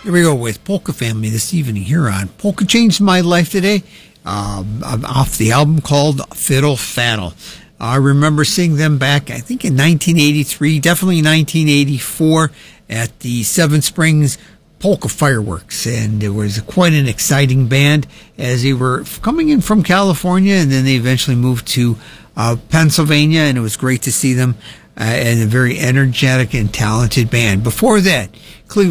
Here we go with Polka Family this evening here on Polka Changed My Life Today, off the album called Fiddle Faddle. I remember seeing them back, I think in 1983, definitely 1984, at the Seven Springs Polka Fireworks, and it was quite an exciting band as they were coming in from California, and then they eventually moved to Pennsylvania, and it was great to see them, and a very energetic and talented band. Before that, Cleveland